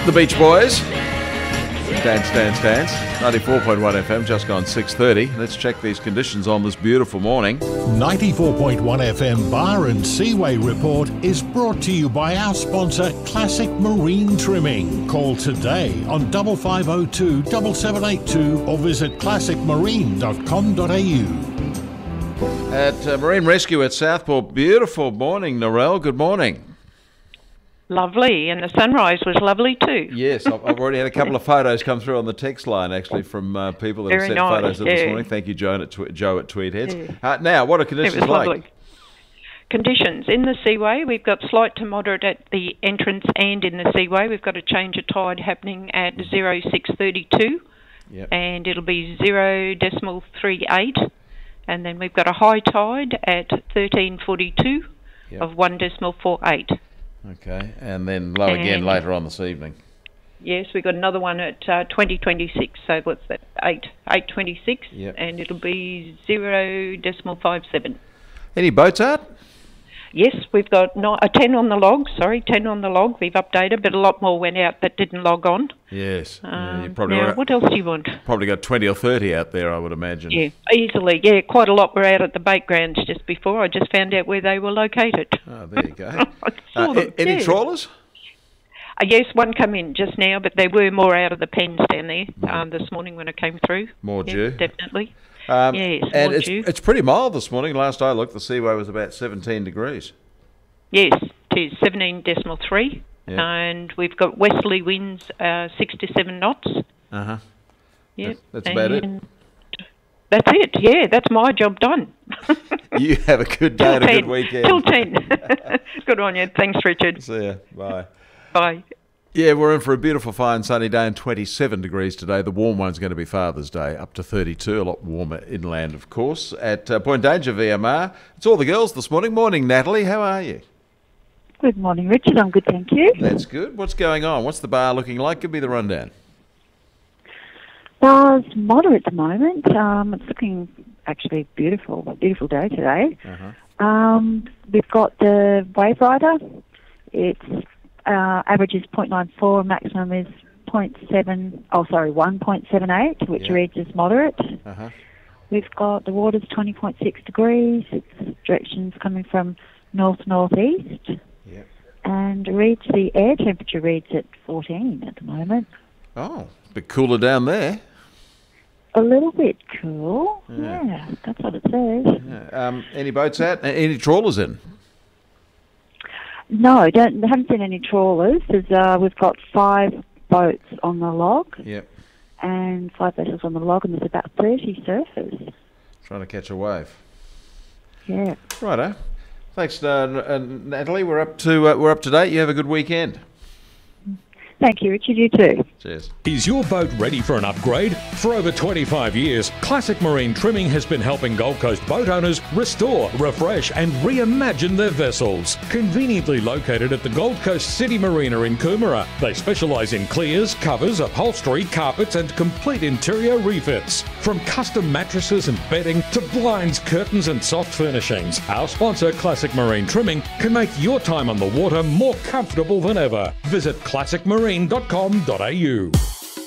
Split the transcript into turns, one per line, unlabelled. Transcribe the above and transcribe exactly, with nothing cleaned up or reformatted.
The Beach Boys. Dance, dance, dance. ninety-four point one F M, just gone six thirty. Let's check these conditions on this beautiful morning.
ninety-four point one F M Bar and Seaway Report is brought to you by our sponsor, Classic Marine Trimming. Call today on five five oh two, seven seven eight two or visit classic marine dot com dot a u.
At uh, Marine Rescue at Southport, beautiful morning, Narelle. Good morning.
Lovely, and the sunrise was lovely too.
Yes, I've I've already had a couple of photos come through on the text line, actually, from uh, people that
Very
have sent
nice,
photos of
yeah.
this morning. Thank you, Joe at, Tw- Joe at Tweedheads.
Yeah.
Uh, now, what are
It
conditions
was
like?
lovely. Conditions in the seaway, we've got slight to moderate at the entrance and in the seaway. We've got a change of tide happening at zero six thirty-two,
Yep.
and it'll be zero decimal three eight, and then we've got a high tide at thirteen forty-two
Yep.
of one decimal four eight.
Okay, and then low again
And-
later on this evening.
Yes, we've got another one at uh, twenty twenty-six. So what's that? Eight eight twenty-six,
Yep.
and it'll be zero decimal five seven.
Any boats out?
Yes, we've got no, a ten on the log. Sorry, ten on the log. We've updated, but a lot more went out that didn't log on.
Yes. yeah, you
Um,
probably,
now,
were-
what else do you want?
probably got twenty or thirty out there, I would imagine.
Yeah, easily. Yeah, quite a lot were out at the bait grounds just before. I just found out where they were located.
Oh, there you go.
I saw
Uh,
them,
a- any
yeah.
trawlers?
Uh, yes, one come in just now, but there were more out of the pens down there um, this morning when I came through.
More
yeah,
due.
Definitely.
Um,
Yes,
and
more
it's,
due.
it's pretty mild this morning. Last I looked, the seaway was about seventeen degrees.
Yes, it is seventeen decimal three,
Yeah.
and we've got westerly winds uh, six to seven knots.
Uh-huh.
Yeah,
That- that's about it?
and That's it. Yeah, that's my job done.
You have a good day and a good weekend.
Till ten. Good on you. Thanks, Richard.
See ya. Bye.
Bye.
Yeah, we're in for a beautiful, fine, sunny day and twenty-seven degrees today. The warm one's going to be Father's Day, up to thirty-two, a lot warmer inland, of course. At uh, Point Danger V M R, it's all the girls this morning. Morning, Natalie. How are you?
Good morning, Richard. I'm good, thank you.
That's good. What's going on? What's the bar looking like? Give me the rundown.
Bar's moderate at the moment. Um, it's looking actually beautiful. Beautiful day today.
Uh-huh.
Um, we've got the Wave Rider. Its uh, average is zero point nine four, maximum is zero point seven. Oh, sorry, one point seven eight, which
Yeah.
reads as moderate.
Uh-huh.
We've got the water's twenty point six degrees. Its direction's coming from north northeast,
Yep.
and reads the air temperature reads at fourteen at the moment.
Oh, a bit cooler down there.
A little bit cool.
Yeah.
Yeah, that's what it says.
Yeah. Um, any boats out? A- Any trawlers in?
No, don't haven't seen any trawlers. There's, uh, we've got five boats on the log
Yep.
and five vessels on the log, and there's about thirty surfers.
Trying to catch a wave.
Yeah.
Righto. Thanks, uh, N- uh, Natalie. We're up to uh, we're up to date. You have a good weekend.
Thank you, Richard. You too.
Cheers.
Is your boat ready for an upgrade? For over twenty-five years, Classic Marine Trimming has been helping Gold Coast boat owners restore, refresh and reimagine their vessels. Conveniently located at the Gold Coast City Marina in Coomera, they specialise in clears, covers, upholstery, carpets and complete interior refits. From custom mattresses and bedding to blinds, curtains and soft furnishings, our sponsor Classic Marine Trimming can make your time on the water more comfortable than ever. Visit classic marine dot com dot a u.